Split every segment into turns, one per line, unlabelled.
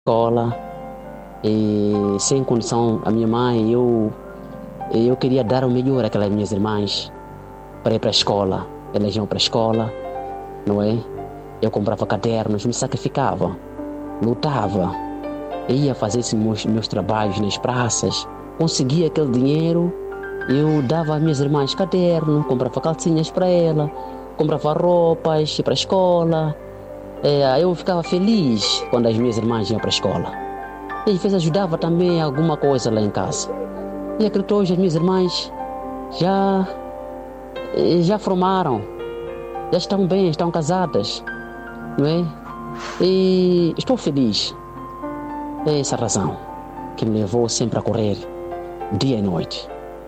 Escola e sem condição, a minha mãe, eu queria dar o melhor àquelas minhas irmãs para ir para a escola. Elas iam para a escola, não é? Eu comprava cadernos, me sacrificava, lutava, ia fazer esses meus trabalhos nas praças, conseguia aquele dinheiro, eu dava às minhas irmãs caderno, comprava calcinhas para ela, comprava roupas, ia para a escola. Eu ficava feliz quando as minhas irmãs iam para a escola. E às vezes ajudava também alguma coisa lá em casa. E acredito que hoje as minhas irmãs já, já formaram, já estão bem, estão casadas, não é? E estou feliz. É essa a razão que me levou sempre a correr, dia e noite.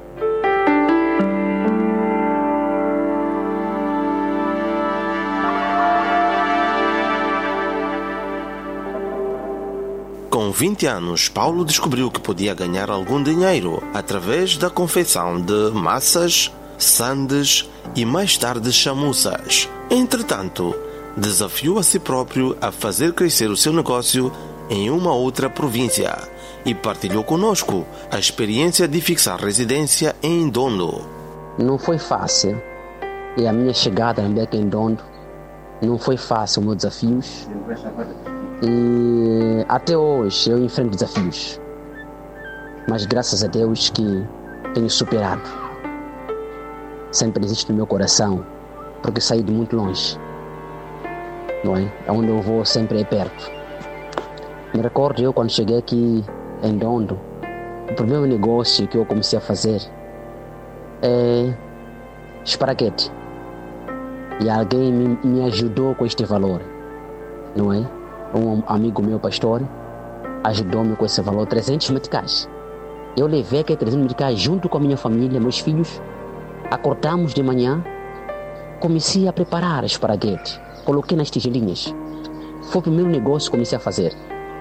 Com 20 anos, Paulo descobriu que podia ganhar algum dinheiro através da confecção de massas, sandes e mais tarde chamuças. Entretanto, desafiou a si próprio a fazer crescer o seu negócio em uma outra província e partilhou conosco a experiência de fixar residência em Ndondo.
Não foi fácil. E a minha chegada em Beca em Ndondo não foi fácil, os meus desafios. E até hoje eu enfrento desafios. Mas graças a Deus que tenho superado. Sempre existe no meu coração, porque saí de muito longe. Não é? Onde eu vou sempre é perto. Me recordo eu quando cheguei aqui em Ndondo, o primeiro negócio que eu comecei a fazer é esparguete. E alguém me ajudou com este valor, não é? Um amigo meu, pastor, ajudou-me com esse valor, 300 meticais. Eu levei aqueles 300 meticais junto com a minha família, meus filhos. Acordamos de manhã, comecei a preparar esparguete. Coloquei nas tigelinhas. Foi o primeiro negócio que comecei a fazer.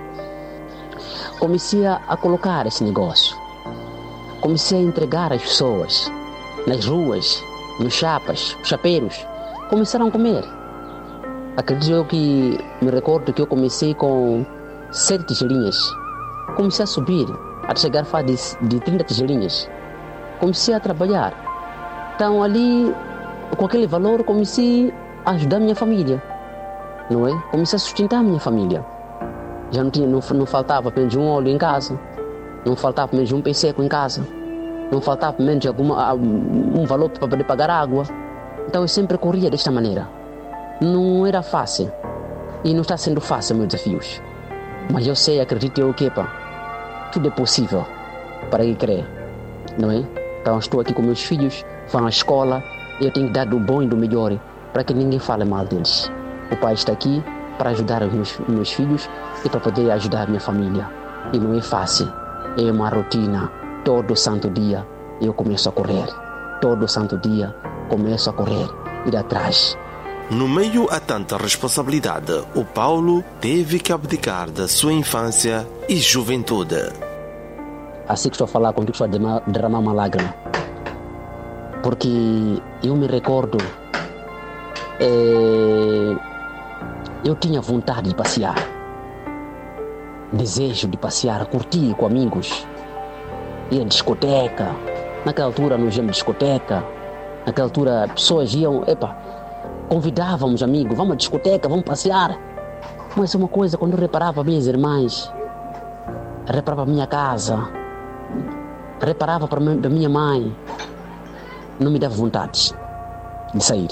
Comecei a colocar esse negócio. Comecei a entregar às pessoas, nas ruas, nos chapas, chapeiros. Começaram a comer. Acredito eu que me recordo que eu comecei com 7 tigelinhas. Comecei a subir, a chegar a fazer de 30 tigelinhas. Comecei a trabalhar. Então ali, com aquele valor, comecei a ajudar a minha família, não é? Comecei a sustentar a minha família. Já não faltava menos um óleo em casa, não faltava menos um peixe seco em casa, não faltava menos um valor para poder pagar água. Então eu sempre corria desta maneira. Não era fácil e não está sendo fácil meus desafios. Mas eu sei, acredito eu que tudo é possível para quem crê, não é? Então estou aqui com meus filhos, vão à escola, eu tenho que dar do bom e do melhor para que ninguém fale mal deles. O pai está aqui para ajudar os meus filhos e para poder ajudar a minha família. E não é fácil, é uma rotina. Todo santo dia eu começo a correr. Todo santo dia começo a correr, ir atrás.
No meio a tanta responsabilidade, o Paulo teve que abdicar da sua infância e juventude.
Assim que estou a falar contigo, estou a derramar uma lágrima. Porque eu me recordo, eu tinha vontade de passear. Desejo de passear, curtir com amigos. Ir à discoteca. Naquela altura nós íamos à discoteca. Naquela altura pessoas iam, convidávamos amigos, vamos à discoteca, vamos passear. Mas uma coisa, quando eu reparava minhas irmãs, reparava a minha casa, reparava para a minha mãe, não me dava vontade de sair.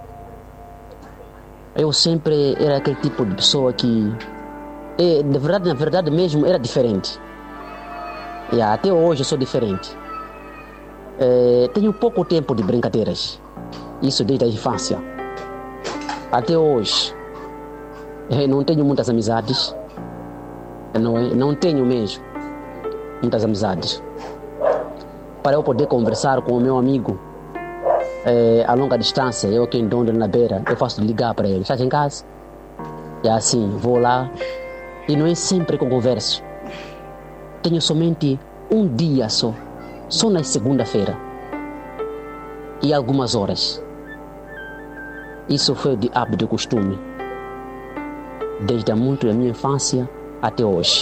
Eu sempre era aquele tipo de pessoa que, na verdade mesmo, era diferente. E até hoje eu sou diferente. Tenho pouco tempo de brincadeiras, isso desde a infância. Até hoje, não tenho muitas amizades, não tenho mesmo muitas amizades. Para eu poder conversar com o meu amigo a longa distância, eu aqui em Ndondo, na beira, eu faço ligar para ele, estás em casa? E assim, vou lá, e não é sempre que eu converso. Tenho somente um dia só na segunda-feira, e algumas horas. Isso foi de hábito e costume. Desde muito da minha infância até hoje.